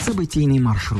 Событийный маршрут.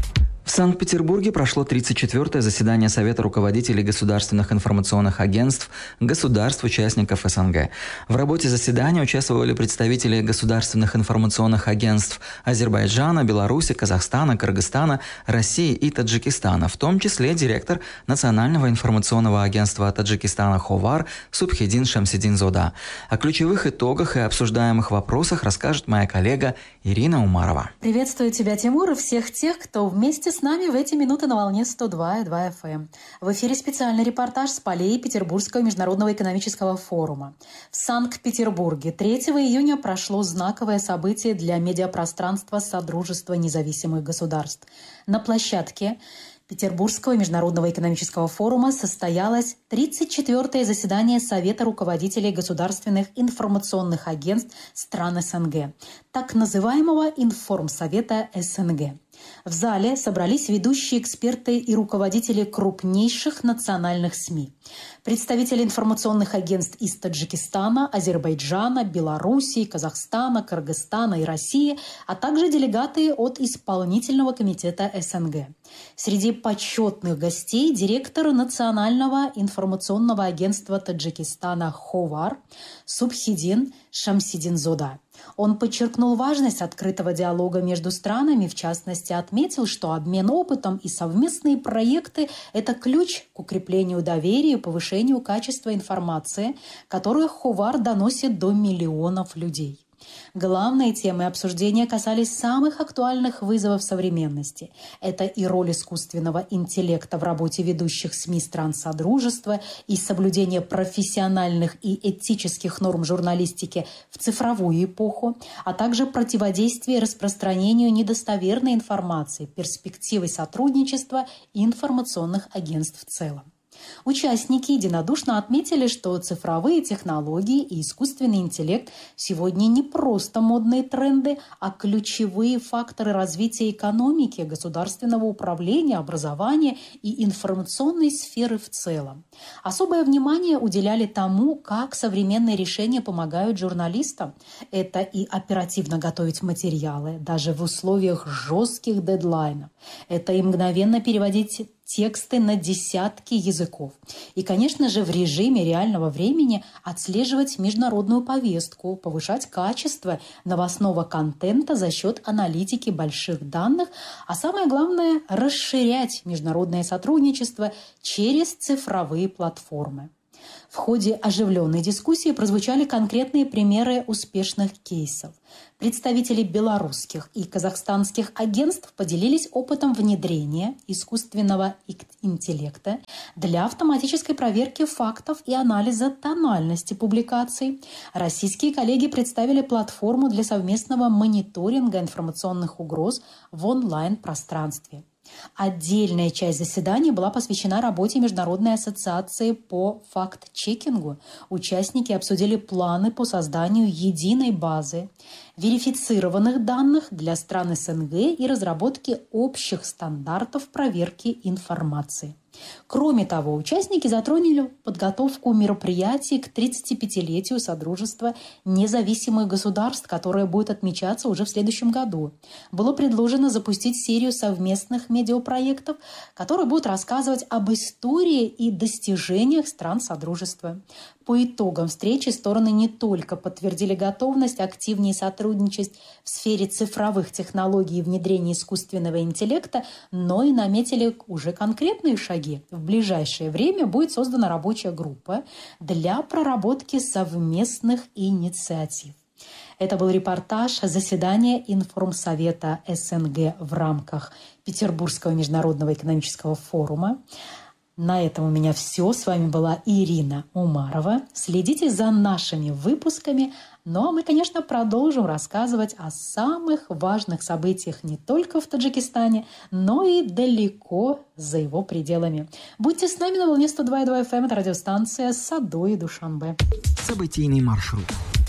В Санкт-Петербурге прошло 34-е заседание Совета руководителей государственных информационных агентств государств-участников СНГ. В работе заседания участвовали представители государственных информационных агентств Азербайджана, Беларуси, Казахстана, Кыргызстана, России и Таджикистана, в том числе директор Национального информационного агентства Таджикистана «Ховар» Субхидин Шамсидинзода. О ключевых итогах и обсуждаемых вопросах расскажет моя коллега Ирина Умарова. Приветствую тебя, Тимур, и всех тех, кто вместе с нами в эти минуты на волне 102,2 FM. В эфире специальный репортаж с полей Петербургского международного экономического форума. В Санкт-Петербурге 3 июня прошло знаковое событие для медиапространства Содружества независимых государств. На площадке Петербургского международного экономического форума состоялось 34-е заседание Совета руководителей государственных информационных агентств стран СНГ, так называемого Информсовета СНГ. В зале собрались ведущие эксперты и руководители крупнейших национальных СМИ, представители информационных агентств из Таджикистана, Азербайджана, Белоруссии, Казахстана, Кыргызстана и России, а также делегаты от Исполнительного комитета СНГ. Среди почетных гостей директор Национального информационного агентства Таджикистана «Ховар» Субхидин Шамсидинзода. Он подчеркнул важность открытого диалога между странами, в частности, отметил, что обмен опытом и совместные проекты – это ключ к укреплению доверия и повышению качества информации, которую Ховар доносит до миллионов людей. Главные темы обсуждения касались самых актуальных вызовов современности. Это и роль искусственного интеллекта в работе ведущих СМИ стран Содружества, и соблюдение профессиональных и этических норм журналистики в цифровую эпоху, а также противодействие распространению недостоверной информации, перспективы сотрудничества и информационных агентств в целом. Участники единодушно отметили, что цифровые технологии и искусственный интеллект сегодня не просто модные тренды, а ключевые факторы развития экономики, государственного управления, образования и информационной сферы в целом. Особое внимание уделяли тому, как современные решения помогают журналистам. Это и оперативно готовить материалы, даже в условиях жестких дедлайнов. Это и мгновенно переводить тексты на десятки языков. И, конечно же, в режиме реального времени отслеживать международную повестку, повышать качество новостного контента за счет аналитики больших данных, а самое главное – расширять международное сотрудничество через цифровые платформы. В ходе оживленной дискуссии прозвучали конкретные примеры успешных кейсов. Представители белорусских и казахстанских агентств поделились опытом внедрения искусственного интеллекта для автоматической проверки фактов и анализа тональности публикаций. Российские коллеги представили платформу для совместного мониторинга информационных угроз в онлайн-пространстве. Отдельная часть заседания была посвящена работе Международной ассоциации по факт-чекингу. Участники обсудили планы по созданию единой базы верифицированных данных для стран СНГ и разработки общих стандартов проверки информации. Кроме того, участники затронули подготовку мероприятий к 35-летию Содружества независимых государств, которое будет отмечаться уже в следующем году. Было предложено запустить серию совместных медиапроектов, которые будут рассказывать об истории и достижениях стран Содружества. По итогам встречи стороны не только подтвердили готовность активнее сотрудничать в сфере цифровых технологий и внедрения искусственного интеллекта, но и наметили уже конкретные шаги. В ближайшее время будет создана рабочая группа для проработки совместных инициатив. Это был репортаж заседания Информсовета СНГ в рамках Петербургского международного экономического форума. На этом у меня все. С вами была Ирина Умарова. Следите за нашими выпусками. Ну а мы, конечно, продолжим рассказывать о самых важных событиях не только в Таджикистане, но и далеко за его пределами. Будьте с нами на волне 102,2 FM. Это радиостанция «Садо и Душанбе». Событийный маршрут.